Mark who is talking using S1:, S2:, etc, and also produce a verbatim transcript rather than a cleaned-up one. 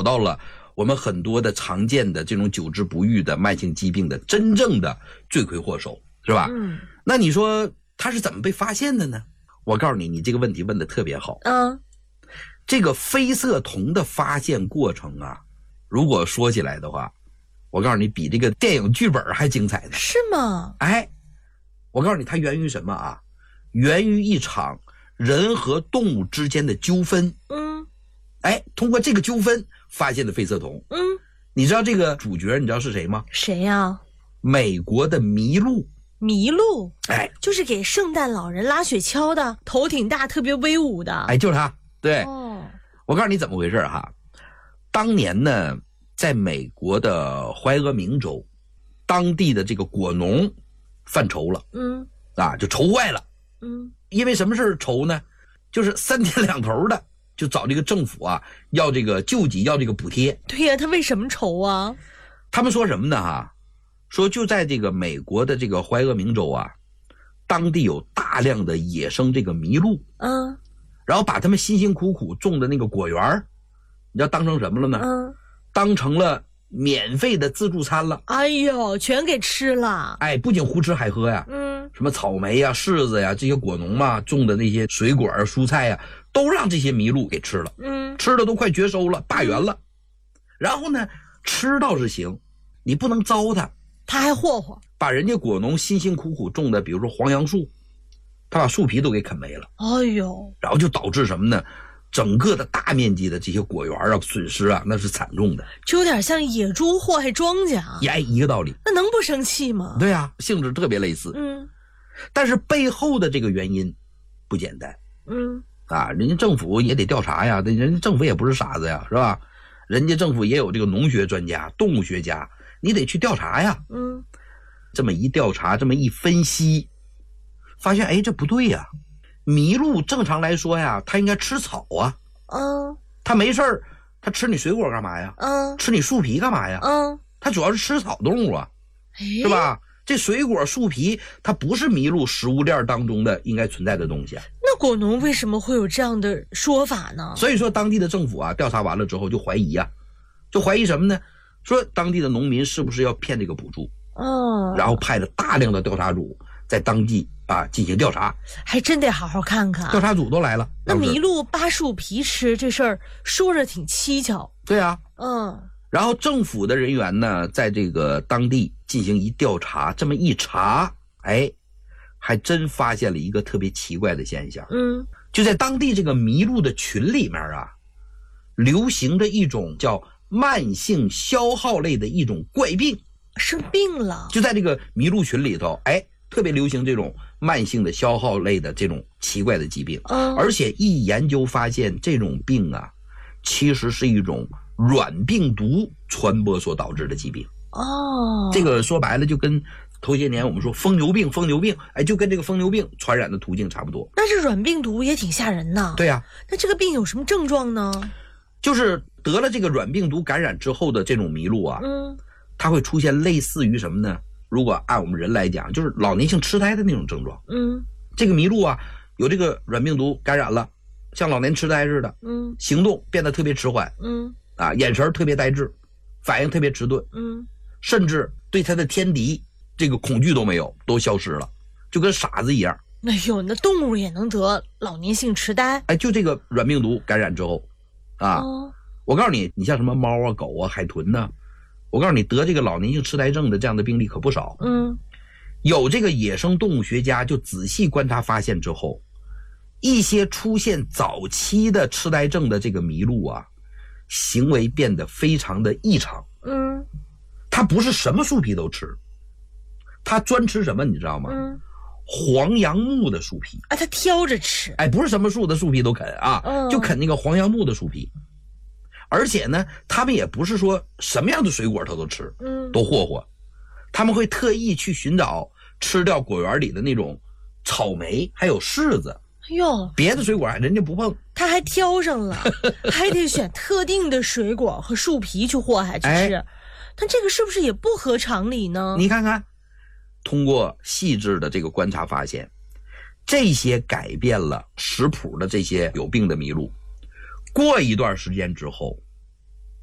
S1: 到了我们很多的常见的这种久治不愈的慢性疾病的真正的罪魁祸首，是吧？嗯，那你说它是怎么被发现的呢？我告诉你，你这个问题问得特别好。嗯，这个非色酮的发现过程啊，如果说起来的话，我告诉你，比这个电影剧本还精彩呢。
S2: 是吗？
S1: 哎，我告诉你，它源于什么啊？源于一场人和动物之间的纠纷。嗯，哎，通过这个纠纷发现的非色酮。嗯，你知道这个主角你知道是谁吗？
S2: 谁呀？
S1: 美国的麋鹿。
S2: 麋鹿？
S1: 哎，
S2: 就是给圣诞老人拉雪橇的，头挺大，特别威武的。
S1: 哎，就是他。对。哦，我告诉你怎么回事哈。当年呢，在美国的怀俄明州，当地的这个果农犯愁了。嗯，啊，就愁坏了。嗯，因为什么事愁呢？就是三天两头的就找这个政府啊，要这个救济，要这个补贴。
S2: 对呀，他为什么愁啊？
S1: 他们说什么呢？哈，说就在这个美国的这个怀俄明州啊，当地有大量的野生这个麋鹿。嗯，然后把他们辛辛苦苦种的那个果园，你知道当成什么了呢？嗯，当成了免费的自助餐了。
S2: 哎呦，全给吃了。
S1: 哎，不仅胡吃海喝呀，嗯，什么草莓呀、柿子呀，这些果农嘛种的那些水果啊、蔬菜呀，都让这些麋鹿给吃了。嗯，吃的都快绝收了，罢园了。然后呢，吃倒是行，你不能糟蹋，
S2: 他还霍霍，
S1: 把人家果农辛辛苦苦种的，比如说黄杨树，他把树皮都给啃没了。
S2: 哎呦，
S1: 然后就导致什么呢？整个的大面积的这些果园啊，损失啊，那是惨重的，
S2: 就有点像野猪祸害庄稼。
S1: 也一个道理，
S2: 那能不生气吗？
S1: 对啊，性质特别类似。嗯，但是背后的这个原因不简单。嗯，啊，人家政府也得调查呀，人家政府也不是傻子呀，是吧？人家政府也有这个农学专家、动物学家，你得去调查呀。嗯，这么一调查，这么一分析，发现哎，这不对呀。麋鹿正常来说呀，它应该吃草啊。嗯，它没事儿，它吃你水果干嘛呀？嗯，吃你树皮干嘛呀？嗯，它主要是吃草动物啊，是吧？这水果树皮它不是麋鹿食物链当中的应该存在的东西啊。
S2: 那果农为什么会有这样的说法呢？
S1: 所以说当地的政府啊，调查完了之后就怀疑啊，就怀疑什么呢？说当地的农民是不是要骗这个补助？哦，然后派了大量的调查组在当地啊进行调查，
S2: 还真得好好看看。
S1: 调查组都来了。
S2: 那麋鹿扒树皮吃这事儿说着挺蹊跷。
S1: 对啊，嗯。然后政府的人员呢，在这个当地进行一调查，这么一查，哎，还真发现了一个特别奇怪的现象。嗯，就在当地这个麋鹿的群里面啊，流行着一种叫慢性消耗类的一种怪病。
S2: 生病了？
S1: 就在这个麋鹿群里头，哎，特别流行这种慢性的消耗类的这种奇怪的疾病。嗯，而且一研究发现，这种病啊，其实是一种软病毒传播所导致的疾病。哦，这个说白了就跟头些年我们说疯牛病，疯牛病，哎，就跟这个疯牛病传染的途径差不多。
S2: 但是软病毒也挺吓人的。
S1: 对呀。
S2: 那这个病有什么症状呢？
S1: 就是得了这个软病毒感染之后的这种麋鹿啊，嗯，它会出现类似于什么呢？如果按我们人来讲，就是老年性痴呆的那种症状。嗯，这个麋鹿啊，有这个软病毒感染了，像老年痴呆似的。嗯，行动变得特别迟缓。嗯，啊，眼神特别呆滞，反应特别迟钝。嗯，甚至对他的天敌这个恐惧都没有，都消失了，就跟傻子一样。
S2: 哎呦，那动物也能得老年性痴呆？
S1: 哎，就这个软病毒感染之后，啊，哦，我告诉你，你像什么猫啊、狗啊、海豚呢？我告诉你，得这个老年性痴呆症的这样的病例可不少。嗯，有这个野生动物学家就仔细观察发现之后，一些出现早期的痴呆症的这个麋鹿啊，行为变得非常的异常。嗯，它不是什么树皮都吃，它专吃什么你知道吗？嗯，黄杨木的树皮。
S2: 哎，它挑着吃。
S1: 哎，不是什么树的树皮都啃啊，嗯，就啃那个黄杨木的树皮。而且呢，他们也不是说什么样的水果他都吃，嗯，都霍霍，他们会特意去寻找吃掉果园里的那种草莓还有柿子。哎呦，别的水果人家不碰，
S2: 他还挑上了，还得选特定的水果和树皮去祸害去吃。哎，但这个是不是也不合常理呢？
S1: 你看看，通过细致的这个观察发现，这些改变了食谱的这些有病的麋鹿，过一段时间之后，